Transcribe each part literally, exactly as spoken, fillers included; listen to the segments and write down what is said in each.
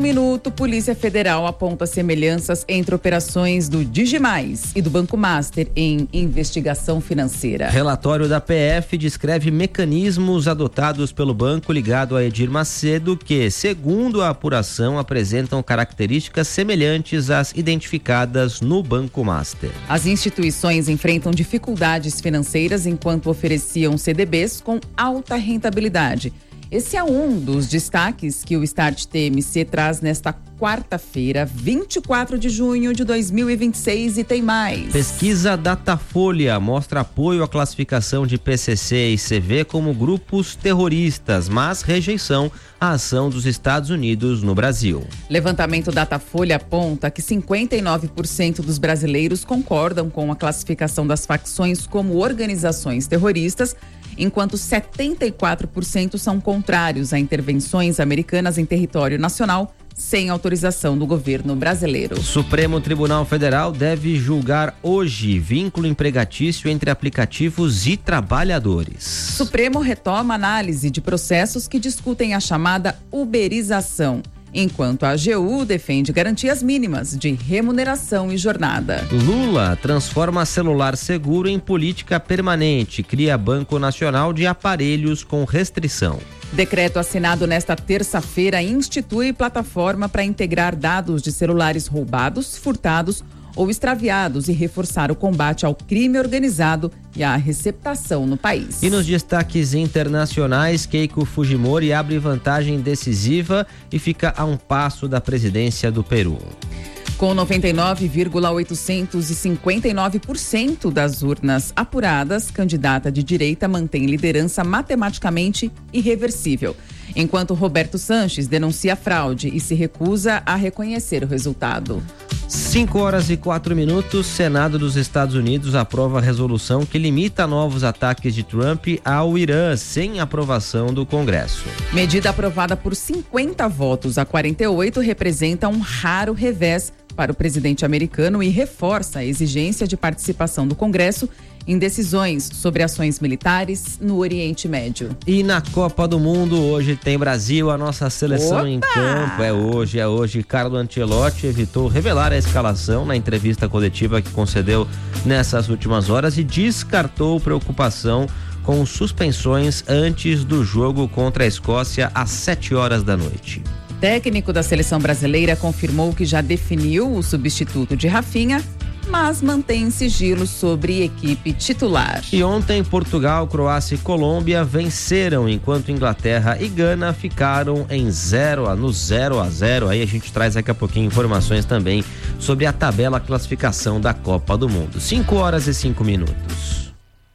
minuto, Polícia Federal aponta semelhanças entre operações do Digimais e do Banco Master em investigação financeira. Relatório da P F descreve mecanismos adotados pelo banco ligado a Edir Macedo que, segundo a apuração, apresentam características semelhantes às identificadas no Banco Master. As instituições enfrentam dificuldades financeiras enquanto ofereciam C D Bs com alta rentabilidade. Esse é um dos destaques que o Start T M C traz nesta quarta-feira, vinte e quatro de junho de dois mil e vinte e seis, e tem mais. Pesquisa Datafolha mostra apoio à classificação de P C C e C V como grupos terroristas, mas rejeição à ação dos Estados Unidos no Brasil. Levantamento Datafolha aponta que cinquenta e nove por cento dos brasileiros concordam com a classificação das facções como organizações terroristas, enquanto setenta e quatro por cento são contrários a intervenções americanas em território nacional sem autorização do governo brasileiro. Supremo Tribunal Federal deve julgar hoje vínculo empregatício entre aplicativos e trabalhadores. Supremo retoma análise de processos que discutem a chamada uberização, enquanto a A G U defende garantias mínimas de remuneração e jornada. Lula transforma celular seguro em política permanente, cria Banco Nacional de Aparelhos com restrição. Decreto assinado nesta terça-feira institui plataforma para integrar dados de celulares roubados, furtados ou extraviados e reforçar o combate ao crime organizado e à receptação no país. E nos destaques internacionais, Keiko Fujimori abre vantagem decisiva e fica a um passo da presidência do Peru. Com noventa e nove vírgula oitocentos e cinquenta e nove por cento das urnas apuradas, candidata de direita mantém liderança matematicamente irreversível, enquanto Roberto Sanches denuncia fraude e se recusa a reconhecer o resultado. cinco horas e quatro minutos, Senado dos Estados Unidos aprova a resolução que limita novos ataques de Trump ao Irã, sem aprovação do Congresso. Medida aprovada por cinquenta votos a quarenta e oito representa um raro revés para o presidente americano e reforça a exigência de participação do Congresso em decisões sobre ações militares no Oriente Médio. E na Copa do Mundo, hoje tem Brasil, a nossa seleção Opa! em campo. É hoje, é hoje. Carlo Ancelotti evitou revelar a escalação na entrevista coletiva que concedeu nessas últimas horas e descartou preocupação com suspensões antes do jogo contra a Escócia às sete horas da noite. O técnico da seleção brasileira confirmou que já definiu o substituto de Rafinha, mas mantém sigilo sobre equipe titular. E ontem, Portugal, Croácia e Colômbia venceram, enquanto Inglaterra e Gana ficaram em zero, no zero a zero. Aí a gente traz daqui a pouquinho informações também sobre a tabela classificação da Copa do Mundo. cinco horas e cinco minutos.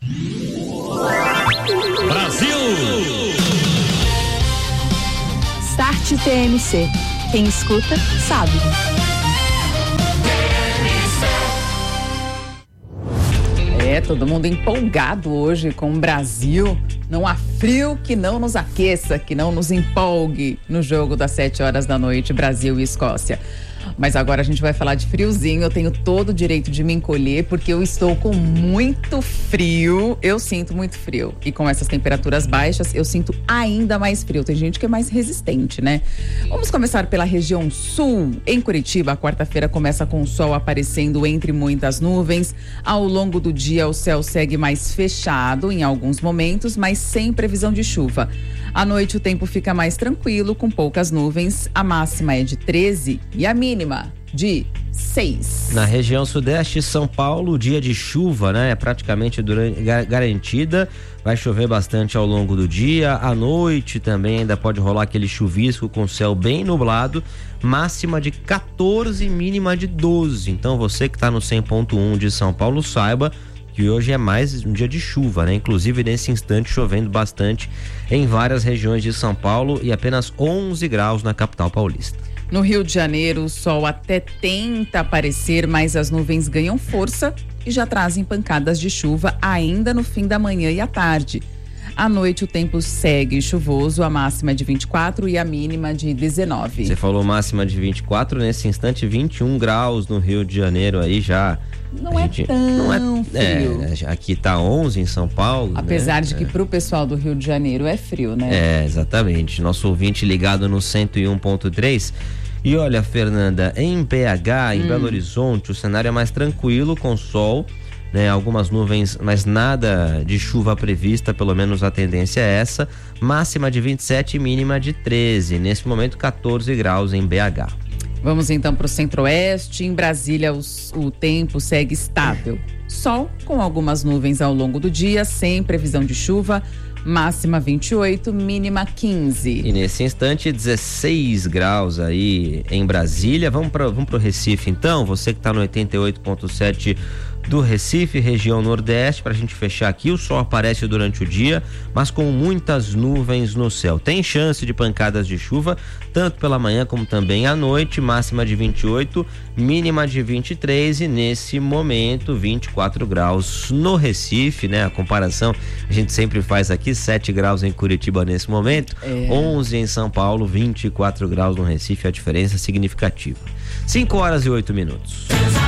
Brasil! Start T M C. Quem escuta, sabe. É, todo mundo empolgado hoje com o Brasil. Não há frio que não nos aqueça, que não nos empolgue no jogo das sete horas da noite, Brasil e Escócia. Mas agora a gente vai falar de friozinho. Eu tenho todo o direito de me encolher porque eu estou com muito frio. Eu sinto muito frio. E com essas temperaturas baixas, eu sinto ainda mais frio. Tem gente que é mais resistente, né? Vamos começar pela região sul. Em Curitiba, a quarta-feira começa com o sol aparecendo entre muitas nuvens. Ao longo do dia, o céu segue mais fechado em alguns momentos, mas sem previsão de chuva. À noite, o tempo fica mais tranquilo, com poucas nuvens. A máxima é de treze e a mínima de seis. Na região sudeste, São Paulo, dia de chuva, né? É praticamente durante, garantida. Vai chover bastante ao longo do dia. À noite também ainda pode rolar aquele chuvisco com o céu bem nublado. Máxima de quatorze, mínima de doze. Então você que está no cem ponto um de São Paulo, saiba que hoje é mais um dia de chuva, né? Inclusive nesse instante chovendo bastante em várias regiões de São Paulo e apenas onze graus na capital paulista. No Rio de Janeiro, o sol até tenta aparecer, mas as nuvens ganham força e já trazem pancadas de chuva ainda no fim da manhã e à tarde. À noite o tempo segue chuvoso, a máxima é de vinte e quatro e a mínima de dezenove. Você falou máxima de vinte e quatro, nesse instante vinte e um graus no Rio de Janeiro aí já. Não é gente, tão não é, frio. É, aqui tá onze em São Paulo. Apesar né? de que pro pessoal do Rio de Janeiro é frio, né? É, exatamente. Nosso ouvinte ligado no cento e um ponto três E olha, Fernanda, em B H, em hum. Belo Horizonte, o cenário é mais tranquilo, com sol, né? Algumas nuvens, mas nada de chuva prevista, pelo menos a tendência é essa. Máxima de vinte e sete e mínima de treze. Nesse momento, catorze graus em B H. Vamos então para o centro-oeste. Em Brasília, os, o tempo segue estável. Sol com algumas nuvens ao longo do dia, sem previsão de chuva. Máxima vinte e oito, mínima quinze. E nesse instante, dezesseis graus aí em Brasília. Vamos para vamos pro Recife então. Você que está no oitenta e oito ponto sete do Recife, região Nordeste, para a gente fechar aqui. O sol aparece durante o dia, mas com muitas nuvens no céu. Tem chance de pancadas de chuva, tanto pela manhã como também à noite. Máxima de vinte e oito, mínima de vinte e três e nesse momento vinte e quatro graus no Recife, né? A comparação a gente sempre faz aqui, sete graus em Curitiba nesse momento, é. onze em São Paulo, vinte e quatro graus no Recife, a diferença é significativa. cinco horas e oito minutos.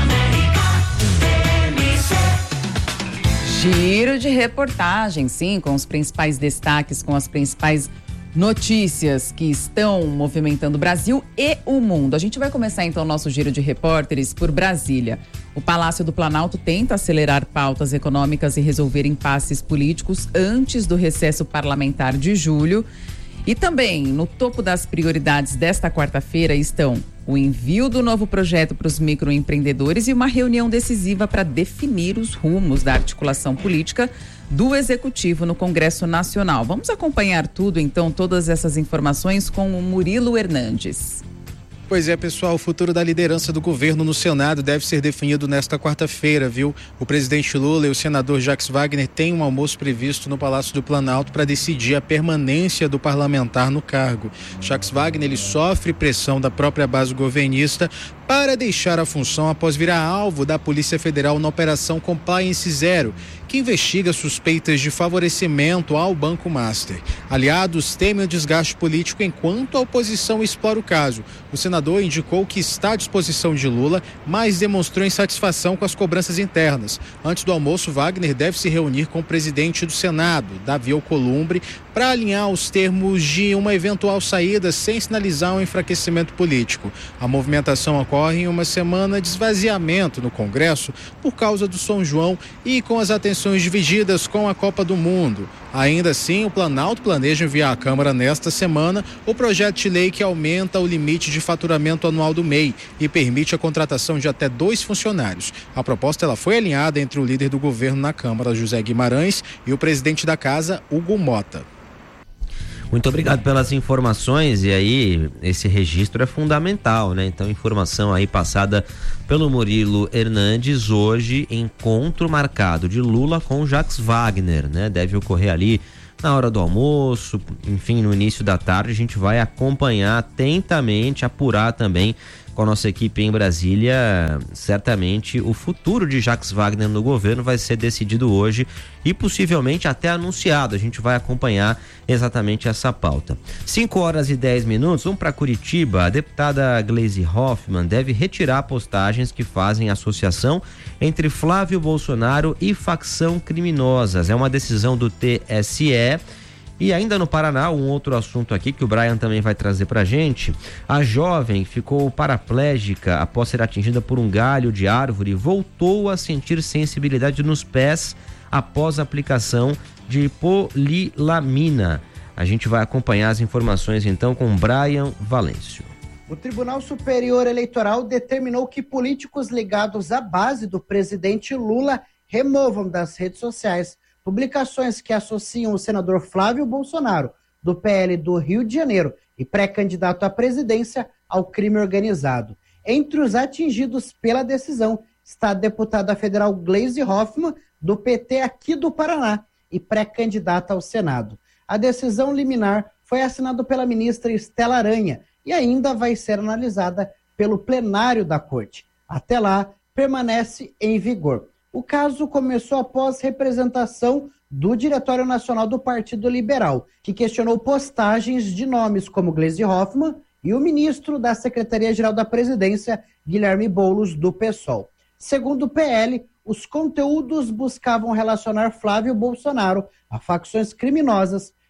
Giro de reportagem, sim, com os principais destaques, com as principais notícias que estão movimentando o Brasil e o mundo. A gente vai começar então o nosso giro de repórteres por Brasília. O Palácio do Planalto tenta acelerar pautas econômicas e resolver impasses políticos antes do recesso parlamentar de julho. E também, no topo das prioridades desta quarta-feira estão o envio do novo projeto para os microempreendedores e uma reunião decisiva para definir os rumos da articulação política do Executivo no Congresso Nacional. Vamos acompanhar tudo, então, todas essas informações com o Murilo Hernandes. Pois é, pessoal, o futuro da liderança do governo no Senado deve ser definido nesta quarta-feira, viu? O presidente Lula e o senador Jacques Wagner têm um almoço previsto no Palácio do Planalto para decidir a permanência do parlamentar no cargo. Jacques Wagner, ele sofre pressão da própria base governista para deixar a função após virar alvo da Polícia Federal na Operação Compliance Zero, que investiga suspeitas de favorecimento ao Banco Master. Aliados temem o desgaste político enquanto a oposição explora o caso. O senador indicou que está à disposição de Lula, mas demonstrou insatisfação com as cobranças internas. Antes do almoço, Wagner deve se reunir com o presidente do Senado, Davi Alcolumbre, para alinhar os termos de uma eventual saída sem sinalizar um enfraquecimento político. A movimentação ocorre em uma semana de esvaziamento no Congresso por causa do São João e com as atenções divididas com a Copa do Mundo. Ainda assim, o Planalto planeja enviar à Câmara nesta semana o projeto de lei que aumenta o limite de faturamento anual do M E I e permite a contratação de até dois funcionários. A proposta ela foi alinhada entre o líder do governo na Câmara, José Guimarães, e o presidente da Casa, Hugo Mota. Muito obrigado pelas informações, e aí esse registro é fundamental, né? Então, informação aí passada pelo Murilo Hernandes. Hoje, encontro marcado de Lula com Jacques Wagner, né? Deve ocorrer ali na hora do almoço, enfim, no início da tarde. A gente vai acompanhar atentamente, apurar também com a nossa equipe em Brasília. Certamente o futuro de Jacques Wagner no governo vai ser decidido hoje e possivelmente até anunciado. A gente vai acompanhar exatamente essa pauta. cinco horas e dez minutos, vamos para Curitiba. A deputada Gleisi Hoffmann deve retirar postagens que fazem associação entre Flávio Bolsonaro e facção criminosas. É uma decisão do T S E. E ainda no Paraná, um outro assunto aqui que o Brian também vai trazer pra gente. A jovem ficou paraplégica após ser atingida por um galho de árvore e voltou a sentir sensibilidade nos pés após a aplicação de polilamina. A gente vai acompanhar as informações então com Brian Valêncio. O Tribunal Superior Eleitoral determinou que políticos ligados à base do presidente Lula removam das redes sociais publicações que associam o senador Flávio Bolsonaro, do P L do Rio de Janeiro e pré-candidato à presidência, ao crime organizado. Entre os atingidos pela decisão está a deputada federal Gleisi Hoffmann, do P T aqui do Paraná, e pré-candidata ao Senado. A decisão liminar foi assinada pela ministra Estela Aranha e ainda vai ser analisada pelo plenário da Corte. Até lá, permanece em vigor. O caso começou após representação do Diretório Nacional do Partido Liberal, que questionou postagens de nomes como Gleisi Hoffmann e o ministro da Secretaria-Geral da Presidência, Guilherme Boulos, do PSOL. Segundo o P L, os conteúdos buscavam relacionar Flávio Bolsonaro a facções criminosas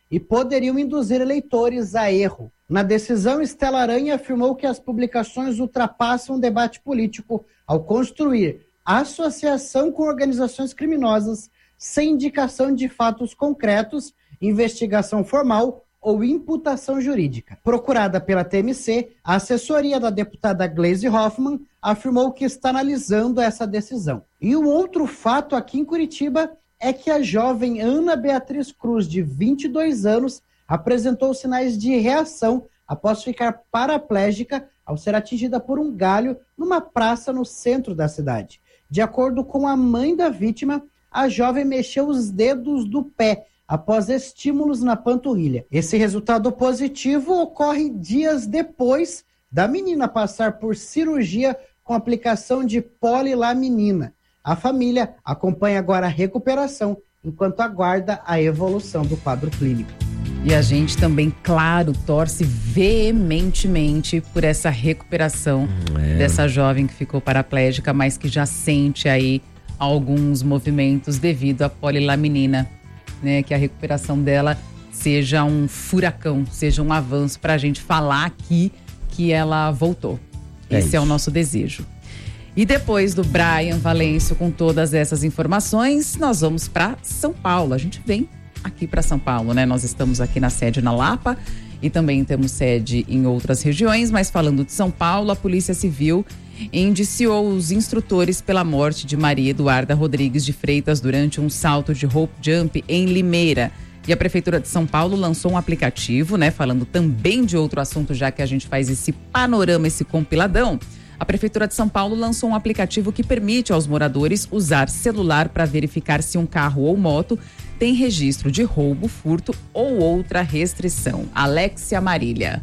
e poderiam induzir eleitores a erro. Na decisão, Estela Aranha afirmou que as publicações ultrapassam o debate político ao construir associação com organizações criminosas sem indicação de fatos concretos, investigação formal ou imputação jurídica. Procurada pela T M C, a assessoria da deputada Gleisi Hoffmann afirmou que está analisando essa decisão. E um outro fato aqui em Curitiba é que a jovem Ana Beatriz Cruz, de vinte e dois anos, apresentou sinais de reação após ficar paraplégica ao ser atingida por um galho numa praça no centro da cidade. De acordo com a mãe da vítima, a jovem mexeu os dedos do pé após estímulos na panturrilha. Esse resultado positivo ocorre dias depois da menina passar por cirurgia com aplicação de polilaminina. A família acompanha agora a recuperação, enquanto aguarda a evolução do quadro clínico. E a gente também, claro, torce veementemente por essa recuperação é. dessa jovem que ficou paraplégica, mas que já sente aí alguns movimentos devido à polilaminina, né? Que a recuperação dela seja um furacão, seja um avanço para a gente falar aqui que ela voltou. É Esse isso. é o nosso desejo. E depois do Brian Valêncio com todas essas informações, nós vamos para São Paulo. A gente vem aqui para São Paulo, né? Nós estamos aqui na sede na Lapa e também temos sede em outras regiões, mas falando de São Paulo, a Polícia Civil indiciou os instrutores pela morte de Maria Eduarda Rodrigues de Freitas durante um salto de rope jump em Limeira. E a Prefeitura de São Paulo lançou um aplicativo, né? Falando também de outro assunto, já que a gente faz esse panorama, esse compiladão. A Prefeitura de São Paulo lançou um aplicativo que permite aos moradores usar celular para verificar se um carro ou moto tem registro de roubo, furto ou outra restrição. Alexia Marília.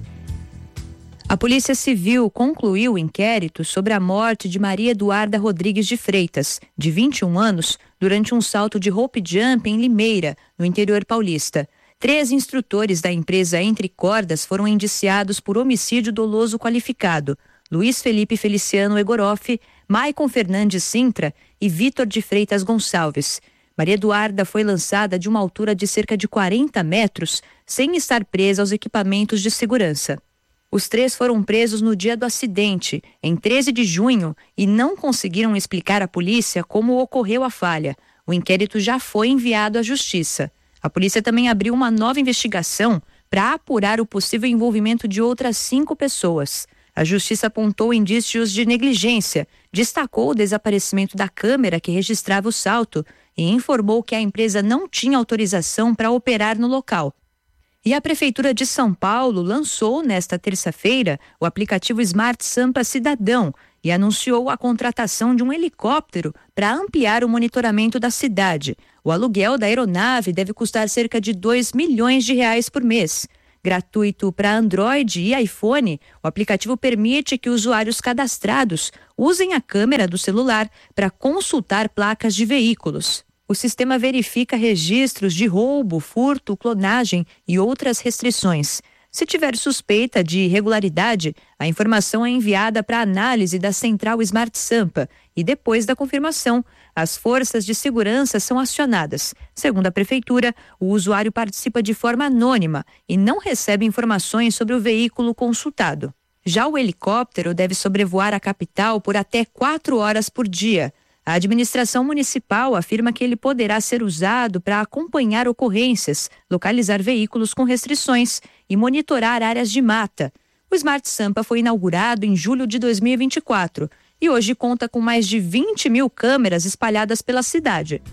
A Polícia Civil concluiu o inquérito sobre a morte de Maria Eduarda Rodrigues de Freitas, de vinte e um anos, durante um salto de rope jump em Limeira, no interior paulista. Três instrutores da empresa Entre Cordas foram indiciados por homicídio doloso qualificado: Luiz Felipe Feliciano Egoroff, Maicon Fernandes Sintra e Vitor de Freitas Gonçalves. Maria Eduarda foi lançada de uma altura de cerca de quarenta metros, sem estar presa aos equipamentos de segurança. Os três foram presos no dia do acidente, em treze de junho, e não conseguiram explicar à polícia como ocorreu a falha. O inquérito já foi enviado à Justiça. A polícia também abriu uma nova investigação para apurar o possível envolvimento de outras cinco pessoas. A Justiça apontou indícios de negligência, destacou o desaparecimento da câmera que registrava o salto e informou que a empresa não tinha autorização para operar no local. E a Prefeitura de São Paulo lançou nesta terça-feira o aplicativo Smart Sampa Cidadão e anunciou a contratação de um helicóptero para ampliar o monitoramento da cidade. O aluguel da aeronave deve custar cerca de dois milhões de reais por mês. Gratuito para Android e iPhone, o aplicativo permite que usuários cadastrados usem a câmera do celular para consultar placas de veículos. O sistema verifica registros de roubo, furto, clonagem e outras restrições. Se tiver suspeita de irregularidade, a informação é enviada para análise da central Smart Sampa e depois da confirmação, as forças de segurança são acionadas. Segundo a Prefeitura, o usuário participa de forma anônima e não recebe informações sobre o veículo consultado. Já o helicóptero deve sobrevoar a capital por até quatro horas por dia. A administração municipal afirma que ele poderá ser usado para acompanhar ocorrências, localizar veículos com restrições e monitorar áreas de mata. O Smart Sampa foi inaugurado em julho de dois mil e vinte e quatro e hoje conta com mais de vinte mil câmeras espalhadas pela cidade.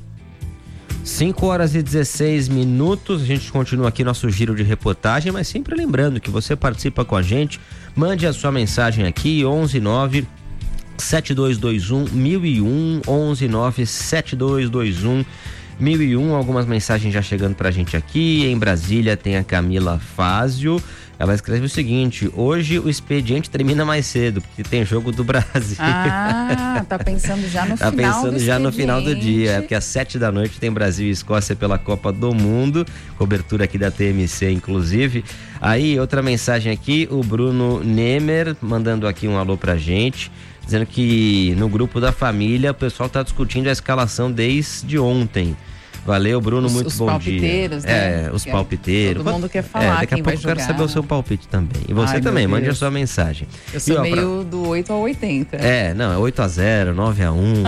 cinco horas e dezesseis minutos, a gente continua aqui nosso giro de reportagem, mas sempre lembrando que você participa com a gente, mande a sua mensagem aqui, onze nove sete dois dois um mil e um, onze nove sete dois dois um mil e um, algumas mensagens já chegando pra gente aqui. Em Brasília tem a Camila Fázio, ela escreve o seguinte: hoje o expediente termina mais cedo, porque tem jogo do Brasil. Ah, tá pensando já no tá final do Tá pensando já expediente. no final do dia, é porque às sete da noite tem Brasil e Escócia pela Copa do Mundo, cobertura aqui da T M C inclusive. Aí outra mensagem aqui, o Bruno Nemer mandando aqui um alô pra gente, dizendo que no grupo da família o pessoal está discutindo a escalação desde ontem. Valeu, Bruno, os, muito os bom dia. Os palpiteiros, né? É, os palpiteiros. Todo mundo quer falar é, daqui quem a pouco vai eu quero jogar, saber né? o seu palpite também. E você Ai, também, meu mande Deus. a sua mensagem. Eu sou e, ó, meio pra... do oito a oitenta. É, não, é oito a zero, nove a um.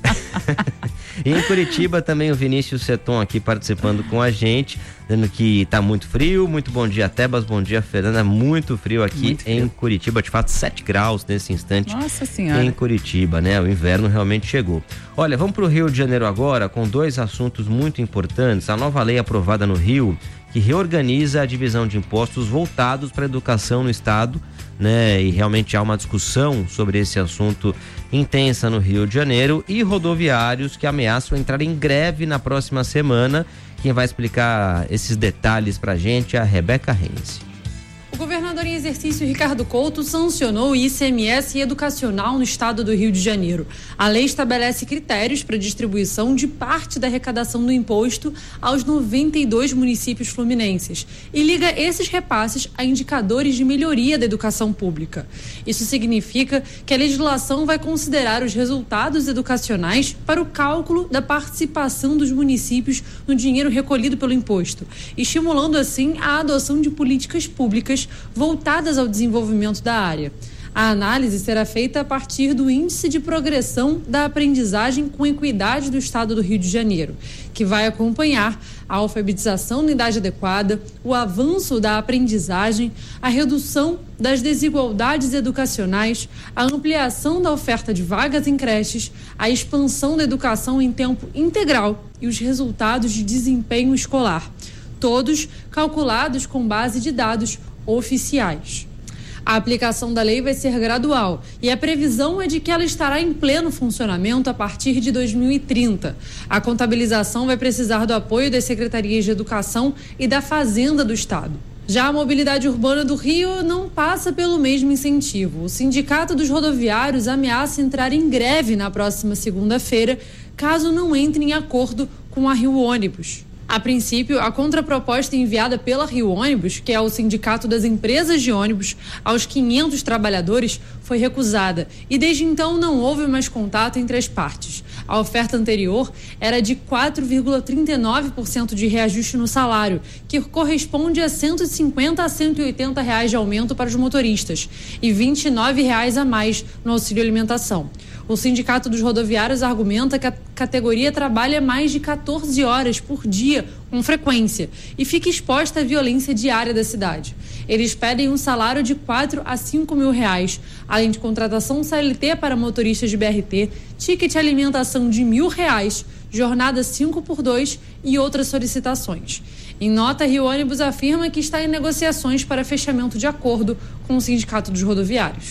E em Curitiba também o Vinícius Seton aqui participando com a gente, dizendo que tá muito frio. Muito bom dia, Tebas, bom dia, Fernanda. Muito frio aqui muito frio. Em Curitiba, de fato sete graus nesse instante. Nossa Senhora. Em Curitiba, né? O inverno realmente chegou. Olha, vamos pro Rio de Janeiro agora com dois assuntos muito importantes. A nova lei aprovada no Rio, que reorganiza a divisão de impostos voltados para a educação no estado, né? E realmente há uma discussão sobre esse assunto intensa no Rio de Janeiro, e rodoviários que ameaçam entrar em greve na próxima semana. Quem vai explicar esses detalhes pra gente é a Rebeca Renzi. O governador em exercício Ricardo Couto sancionou o I C M S educacional no estado do Rio de Janeiro. A lei estabelece critérios para distribuição de parte da arrecadação do imposto aos noventa e dois municípios fluminenses e liga esses repasses a indicadores de melhoria da educação pública. Isso significa que a legislação vai considerar os resultados educacionais para o cálculo da participação dos municípios no dinheiro recolhido pelo imposto, estimulando assim a adoção de políticas públicas voltadas ao desenvolvimento da área. A análise será feita a partir do Índice de Progressão da Aprendizagem com Equidade do Estado do Rio de Janeiro, que vai acompanhar a alfabetização na idade adequada, o avanço da aprendizagem, a redução das desigualdades educacionais, a ampliação da oferta de vagas em creches, a expansão da educação em tempo integral e os resultados de desempenho escolar, todos calculados com base de dados oficiais. A aplicação da lei vai ser gradual e a previsão é de que ela estará em pleno funcionamento a partir de dois mil e trinta. A contabilização vai precisar do apoio das secretarias de Educação e da Fazenda do Estado. Já a mobilidade urbana do Rio não passa pelo mesmo incentivo. O Sindicato dos Rodoviários ameaça entrar em greve na próxima segunda-feira, caso não entre em acordo com a Rio Ônibus. A princípio, a contraproposta enviada pela Rio Ônibus, que é o sindicato das empresas de ônibus, aos quinhentos trabalhadores, foi recusada e desde então não houve mais contato entre as partes. A oferta anterior era de quatro vírgula trinta e nove por cento de reajuste no salário, que corresponde a cento e cinquenta a cento e oitenta reais de aumento para os motoristas e vinte e nove reais a mais no auxílio alimentação. O Sindicato dos Rodoviários argumenta que a categoria trabalha mais de quatorze horas por dia com frequência e fica exposta à violência diária da cidade. Eles pedem um salário de quatro a cinco mil reais, além de contratação C L T para motoristas de B R T, ticket de alimentação de mil reais, jornada cinco por dois e outras solicitações. Em nota, a Rio Ônibus afirma que está em negociações para fechamento de acordo com o Sindicato dos Rodoviários.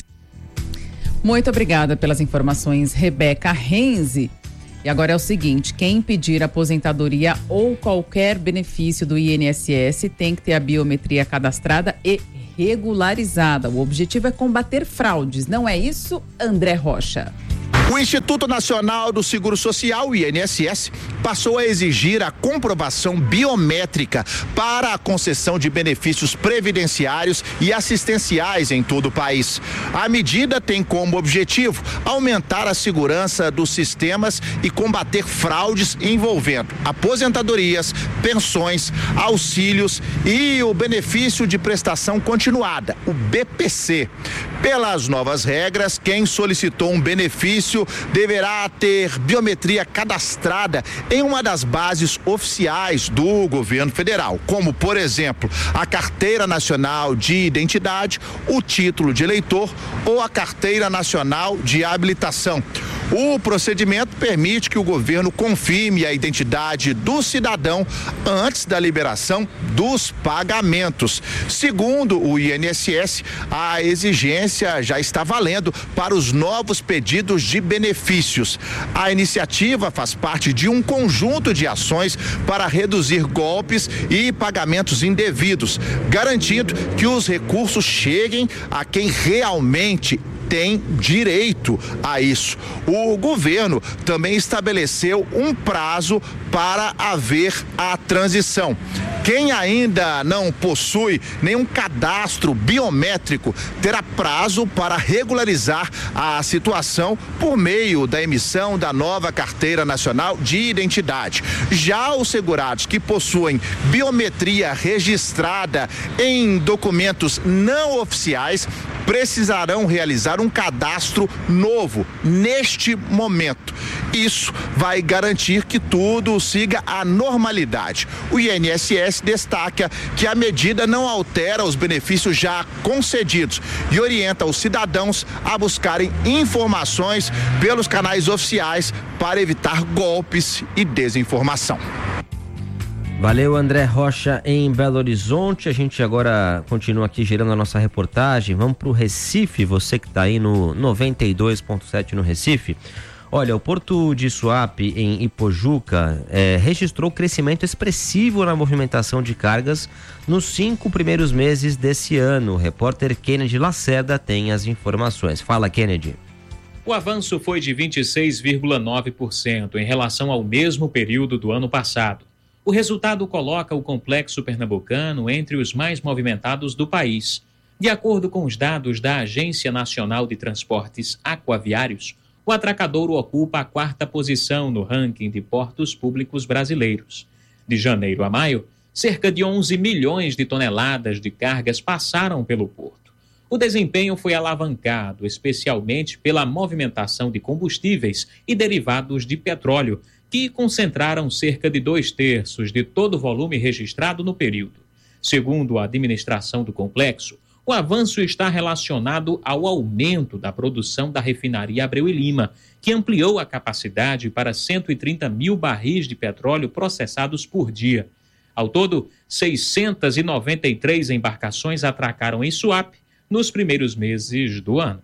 Muito obrigada pelas informações, Rebeca Renzi. E agora é o seguinte, quem pedir aposentadoria ou qualquer benefício do I N S S tem que ter a biometria cadastrada e regularizada. O objetivo é combater fraudes, não é isso, André Rocha? O Instituto Nacional do Seguro Social, I N S S, passou a exigir a comprovação biométrica para a concessão de benefícios previdenciários e assistenciais em todo o país. A medida tem como objetivo aumentar a segurança dos sistemas e combater fraudes envolvendo aposentadorias, pensões, auxílios e o benefício de prestação continuada, o B P C. Pelas novas regras, quem solicitou um benefício deverá ter biometria cadastrada em uma das bases oficiais do governo federal, como, por exemplo, a Carteira Nacional de Identidade, o título de eleitor ou a Carteira Nacional de Habilitação. O procedimento permite que o governo confirme a identidade do cidadão antes da liberação dos pagamentos. Segundo o I N S S, a exigência já está valendo para os novos pedidos de benefícios. A iniciativa faz parte de um conjunto de ações para reduzir golpes e pagamentos indevidos, garantindo que os recursos cheguem a quem realmente tem direito a isso. O governo também estabeleceu um prazo para haver a transição. Quem ainda não possui nenhum cadastro biométrico terá prazo para regularizar a situação por meio da emissão da nova Carteira Nacional de Identidade. Já os segurados que possuem biometria registrada em documentos não oficiais precisarão realizar um cadastro novo neste momento. Isso vai garantir que tudo siga a normalidade. O I N S S destaca que a medida não altera os benefícios já concedidos e orienta os cidadãos a buscarem informações pelos canais oficiais para evitar golpes e desinformação. Valeu, André Rocha, em Belo Horizonte. A gente agora continua aqui gerando a nossa reportagem. Vamos para o Recife, você que está aí no noventa e dois ponto sete no Recife. Olha, o Porto de Suape, em Ipojuca, é, registrou crescimento expressivo na movimentação de cargas nos cinco primeiros meses desse ano. O repórter Kennedy Lacerda tem as informações. Fala, Kennedy. O avanço foi de vinte e seis vírgula nove por cento em relação ao mesmo período do ano passado. O resultado coloca o complexo pernambucano entre os mais movimentados do país. De acordo com os dados da Agência Nacional de Transportes Aquaviários, o Atracadouro ocupa a quarta posição no ranking de portos públicos brasileiros. De janeiro a maio, cerca de onze milhões de toneladas de cargas passaram pelo porto. O desempenho foi alavancado especialmente pela movimentação de combustíveis e derivados de petróleo, que concentraram cerca de dois terços de todo o volume registrado no período. Segundo a administração do complexo, o avanço está relacionado ao aumento da produção da refinaria Abreu e Lima, que ampliou a capacidade para cento e trinta mil barris de petróleo processados por dia. Ao todo, seiscentas e noventa e três embarcações atracaram em Suape nos primeiros meses do ano.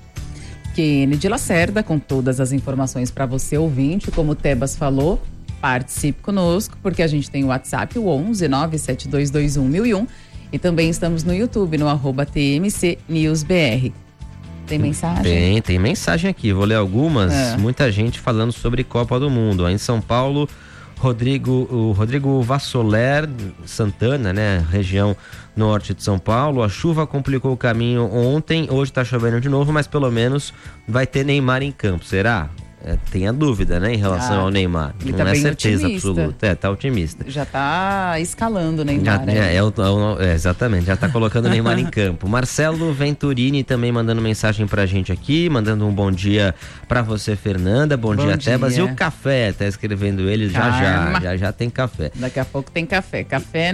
Kennedy Lacerda com todas as informações para você, ouvinte. Como o Tebas falou, participe conosco, porque a gente tem o WhatsApp, o onze nove sete dois dois um mil e um, e também estamos no YouTube, no arroba T M C News B R. Tem mensagem? Tem, tem mensagem aqui, vou ler algumas. É. Muita gente falando sobre Copa do Mundo. Aí em São Paulo, Rodrigo, o Rodrigo Vassoler Santana, né, região norte de São Paulo. A chuva complicou o caminho ontem, hoje tá chovendo de novo, mas pelo menos vai ter Neymar em campo, será? É, tem a dúvida, né, em relação ah, ao Neymar. Ele não tá é bem certeza otimista. absoluta. É, tá otimista. Já tá escalando o Neymar. Já, é, é, é, é, exatamente, já tá colocando o Neymar em campo. Marcelo Venturini também mandando mensagem pra gente aqui, mandando um bom dia pra você, Fernanda. Bom, bom dia, dia, Tebas. E o café, tá escrevendo ele já já, já já tem café. Daqui a pouco tem café. Café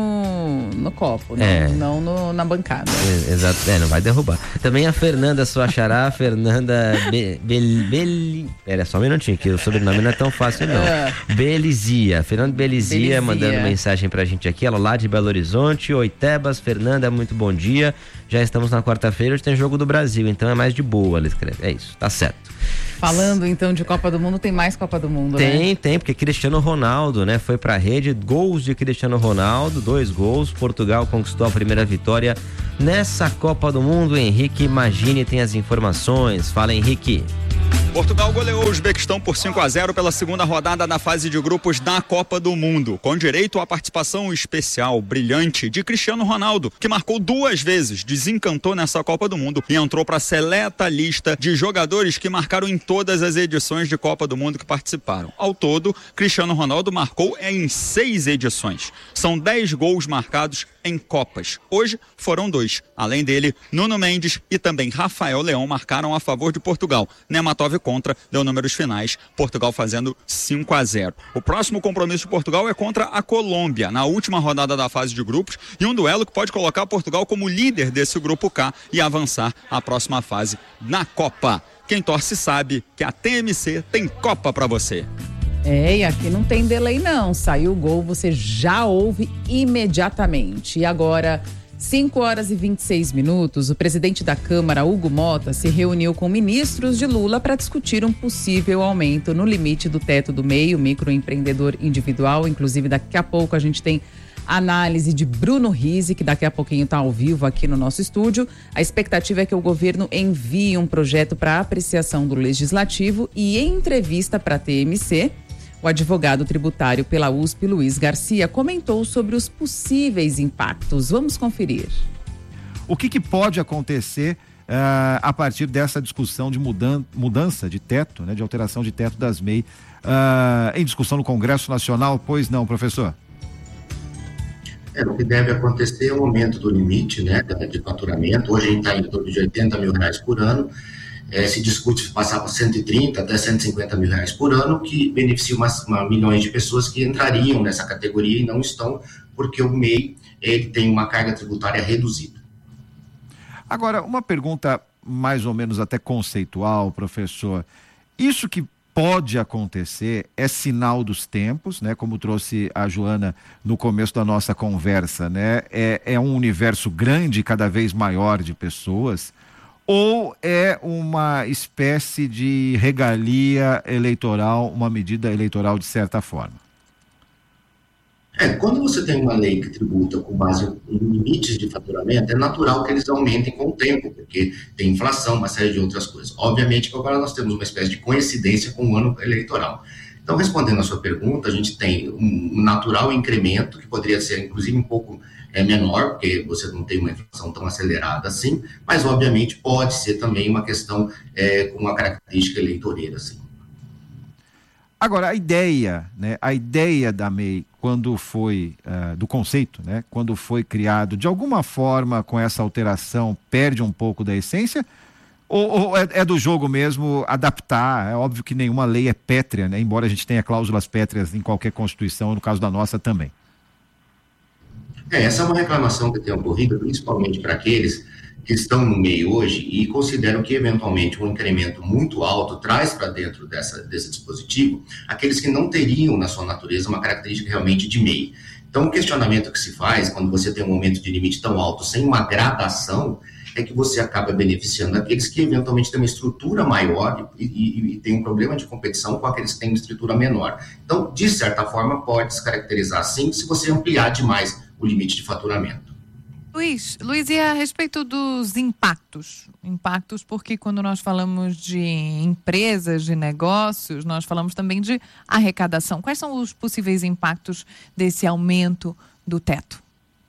no, no copo, não, é. não no, na bancada. É, exato, é, não vai derrubar. Também a Fernanda, sua xará, Fernanda Be, Be, Be, Pera, só um minutinho, que o sobrenome não é tão fácil, não. É. Belizia, Fernanda Belizia, Belizia mandando mensagem pra gente aqui, ela lá de Belo Horizonte. Oi, Tebas, Fernanda, muito bom dia. Já estamos na quarta-feira, hoje tem jogo do Brasil, então é mais de boa, ela escreve. É isso, tá certo. Falando então de Copa do Mundo, tem mais Copa do Mundo, tem, né? Tem, tem, porque Cristiano Ronaldo, né, foi pra rede, gols de Cristiano Ronaldo, dois gols, Portugal conquistou a primeira vitória nessa Copa do Mundo. Henrique Magini tem as informações, fala, Henrique. Portugal goleou o Uzbequistão por cinco a zero pela segunda rodada da fase de grupos da Copa do Mundo, com direito à participação especial, brilhante, de Cristiano Ronaldo, que marcou duas vezes, desencantou nessa Copa do Mundo e entrou para a seleta lista de jogadores que marcaram em todas as edições de Copa do Mundo que participaram. Ao todo, Cristiano Ronaldo marcou em seis edições. São dez gols marcados em Copas. Hoje foram dois. Além dele, Nuno Mendes e também Rafael Leão marcaram a favor de Portugal. Nematov contra, deu números finais, Portugal fazendo cinco a zero. O próximo compromisso de Portugal é contra a Colômbia, na última rodada da fase de grupos, e um duelo que pode colocar Portugal como líder desse grupo K e avançar à próxima fase na Copa. Quem torce sabe que a T M C tem Copa pra você. É, e aqui não tem delay não, saiu o gol, você já ouve imediatamente. E agora, cinco horas e vinte e seis minutos, o presidente da Câmara, Hugo Mota, se reuniu com ministros de Lula para discutir um possível aumento no limite do teto do MEI, o microempreendedor individual. Inclusive, daqui a pouco a gente tem Análise de Bruno Rizzi, que daqui a pouquinho está ao vivo aqui no nosso estúdio. A expectativa é que o governo envie um projeto para apreciação do Legislativo e, em entrevista para a T M C, o advogado tributário pela U S P, Luiz Garcia, comentou sobre os possíveis impactos. Vamos conferir. O que, que pode acontecer uh, a partir dessa discussão de mudan- mudança de teto, né, de alteração de teto das M E I, uh, em discussão no Congresso Nacional? Pois não, professor? É, o que deve acontecer é o aumento do limite, né, de faturamento. Hoje a gente está em torno de oitenta mil reais por ano. É, se discute passar para cento e trinta até cento e cinquenta mil reais por ano, que beneficia umas, uma, milhões de pessoas que entrariam nessa categoria e não estão, porque o M E I ele tem uma carga tributária reduzida. Agora, uma pergunta mais ou menos até conceitual, professor. Isso que pode acontecer é sinal dos tempos, né? Como trouxe a Joana no começo da nossa conversa, né? É, é um universo grande, cada vez maior de pessoas, ou é uma espécie de regalia eleitoral, uma medida eleitoral de certa forma? É, quando você tem uma lei que tributa com base em limites de faturamento, é natural que eles aumentem com o tempo, porque tem inflação, uma série de outras coisas. Obviamente que agora nós temos uma espécie de coincidência com o ano eleitoral. Então, respondendo a sua pergunta, a gente tem um natural incremento, que poderia ser, inclusive, um pouco é, menor, porque você não tem uma inflação tão acelerada assim, mas, obviamente, pode ser também uma questão é, com uma característica eleitoreira, assim. Agora, a ideia, né, a ideia da M E I, quando foi, uh, do conceito, né, quando foi criado, de alguma forma, com essa alteração, perde um pouco da essência? Ou, ou é, é do jogo mesmo adaptar? É óbvio que nenhuma lei é pétrea, né, embora a gente tenha cláusulas pétreas em qualquer Constituição, no caso da nossa também. É, essa é uma reclamação que tem ocorrido, principalmente para aqueles que estão no meio hoje e consideram que, eventualmente, um incremento muito alto traz para dentro dessa, desse dispositivo aqueles que não teriam, na sua natureza, uma característica realmente de M E I. Então, o questionamento que se faz, quando você tem um aumento de limite tão alto, sem uma gradação, é que você acaba beneficiando aqueles que, eventualmente, têm uma estrutura maior e, e, e tem um problema de competição com aqueles que têm uma estrutura menor. Então, de certa forma, pode se caracterizar assim se você ampliar demais o limite de faturamento. Luiz, Luiz, e a respeito dos impactos? Impactos porque quando nós falamos de empresas, de negócios, nós falamos também de arrecadação. Quais são os possíveis impactos desse aumento do teto?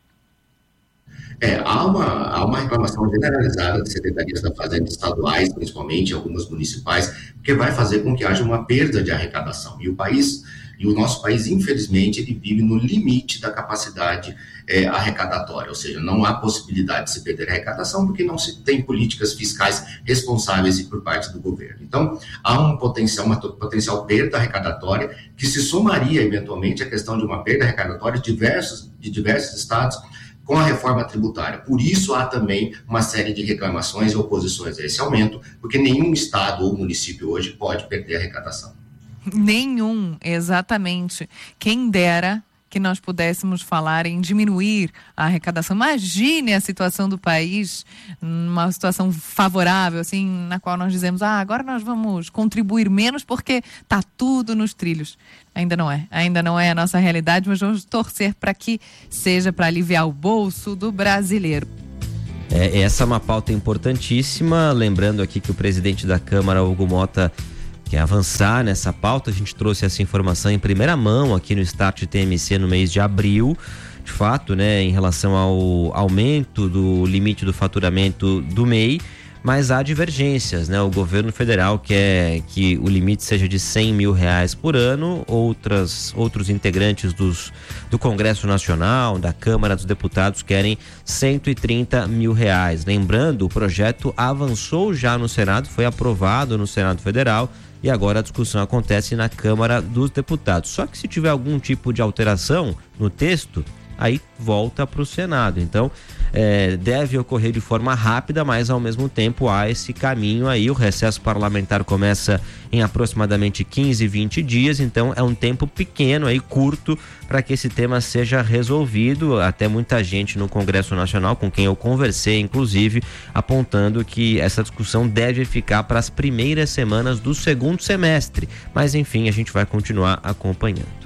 É, há uma, há uma reclamação generalizada de secretarias da Fazenda estaduais, principalmente algumas municipais, que vai fazer com que haja uma perda de arrecadação. E o país, e o nosso país, infelizmente, ele vive no limite da capacidade é, arrecadatória, ou seja, não há possibilidade de se perder a arrecadação porque não se tem políticas fiscais responsáveis por parte do governo. Então, há um potencial, uma potencial perda arrecadatória que se somaria, eventualmente, à questão de uma perda arrecadatória de diversos, de diversos estados com a reforma tributária. Por isso, há também uma série de reclamações e oposições a esse aumento, porque nenhum estado ou município hoje pode perder a arrecadação. Nenhum, exatamente. Quem dera que nós pudéssemos falar em diminuir a arrecadação. Imagine a situação do país, uma situação favorável, assim, na qual nós dizemos, ah, agora nós vamos contribuir menos porque está tudo nos trilhos. Ainda não é, ainda não é a nossa realidade, mas vamos torcer para que seja para aliviar o bolso do brasileiro. É, essa é uma pauta importantíssima, lembrando aqui que o presidente da Câmara, Hugo Mota, quer avançar nessa pauta. A gente trouxe essa informação em primeira mão aqui no Start T M C no mês de abril, de fato, né, em relação ao aumento do limite do faturamento do M E I, mas há divergências, né? O governo federal quer que o limite seja de cem mil reais por ano, outras, outros integrantes dos, do Congresso Nacional, da Câmara dos Deputados querem cento e trinta mil reais. Lembrando, o projeto avançou já no Senado, foi aprovado no Senado Federal, e agora a discussão acontece na Câmara dos Deputados. Só que se tiver algum tipo de alteração no texto, aí volta para o Senado. Então, é, deve ocorrer de forma rápida, mas ao mesmo tempo há esse caminho aí. O recesso parlamentar começa em aproximadamente quinze, vinte dias, então é um tempo pequeno aí, curto, para que esse tema seja resolvido. Até muita gente no Congresso Nacional, com quem eu conversei, inclusive, apontando que essa discussão deve ficar para as primeiras semanas do segundo semestre. Mas enfim, a gente vai continuar acompanhando.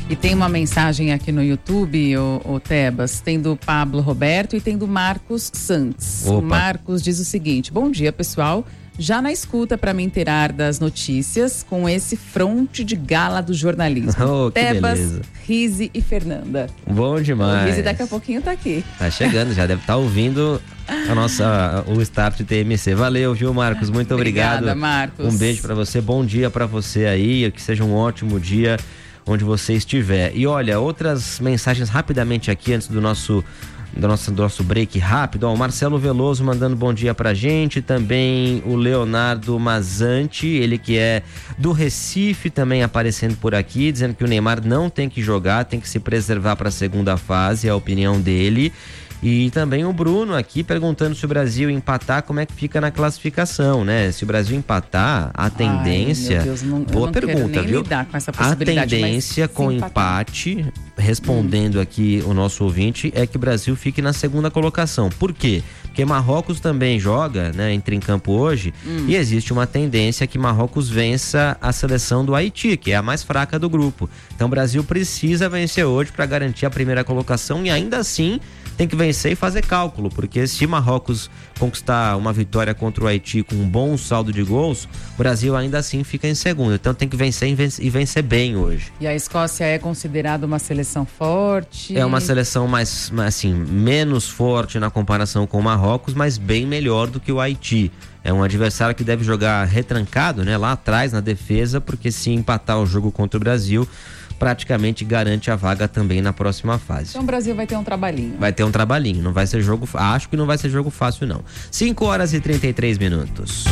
E tem uma mensagem aqui no YouTube, o, o Tebas, tem do Pablo Roberto e tem do Marcos Santos. Opa. O Marcos diz o seguinte: bom dia, pessoal. Já na escuta para me inteirar das notícias com esse fronte de gala do jornalismo. Oh, que Tebas, beleza. Rize e Fernanda. Bom demais. O Rize daqui a pouquinho tá aqui. Tá chegando, já deve estar tá ouvindo a nossa, o Start T M C. Valeu, viu, Marcos? Muito obrigado. Obrigada, Marcos. Um beijo para você, bom dia para você aí, que seja um ótimo dia onde você estiver. E olha, outras mensagens rapidamente aqui antes do nosso do nosso, do nosso break rápido. Ó, o Marcelo Veloso mandando bom dia pra gente, também o Leonardo Mazanti, ele que é do Recife, também aparecendo por aqui, dizendo que o Neymar não tem que jogar, tem que se preservar para a segunda fase, é a opinião dele. E também o Bruno aqui perguntando se o Brasil empatar, como é que fica na classificação, né? Se o Brasil empatar, a tendência... Ai, meu Deus, não, boa não pergunta, nem viu? Lidar com essa A possibilidade, tendência com empate, respondendo hum. aqui o nosso ouvinte, é que o Brasil fique na segunda colocação. Por quê? Porque Marrocos também joga, né? Entra em campo hoje, hum. e existe uma tendência que Marrocos vença a seleção do Haiti, que é a mais fraca do grupo. Então o Brasil precisa vencer hoje para garantir a primeira colocação e ainda assim tem que vencer e fazer cálculo, porque se Marrocos conquistar uma vitória contra o Haiti com um bom saldo de gols, o Brasil ainda assim fica em segundo. Então tem que vencer e vencer, e vencer bem hoje. E a Escócia é considerada uma seleção forte? É uma seleção mais, assim, menos forte na comparação com o Marrocos, mas bem melhor do que o Haiti. É um adversário que deve jogar retrancado, né, lá atrás na defesa, porque se empatar o jogo contra o Brasil, praticamente garante a vaga também na próxima fase. Então o Brasil vai ter um trabalhinho. Vai ter um trabalhinho, não vai ser jogo, acho que não vai ser jogo fácil não. cinco horas e trinta e três minutos.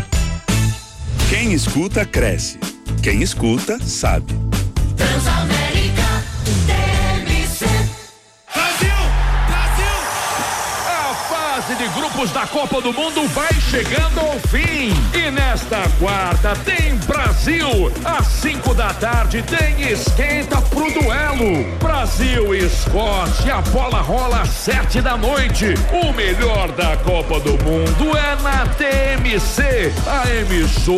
Quem escuta, cresce. Quem escuta, sabe. Transamérica T M C. Brasil! Brasil! A fase de grupos da Copa do Mundo vai chegando ao fim. E nesta quarta tem Brasil. Às cinco da tarde tem esquenta pro duelo. Brasil e Escócia, a bola rola às sete da noite. O melhor da Copa do Mundo é na T M C, a emissora